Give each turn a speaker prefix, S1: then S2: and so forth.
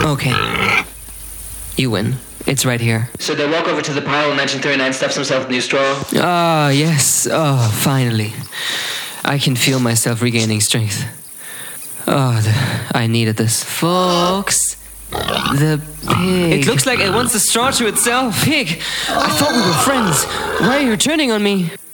S1: Okay. You win. It's right here.
S2: So they walk over to the pile and Mansion 39 stuffs himself in the new straw.
S1: Ah, yes. Oh, finally. I can feel myself regaining strength. Oh, I needed this. Folks, the pig. It looks like it wants the straw to itself. Pig, I thought we were friends. Why are you turning on me?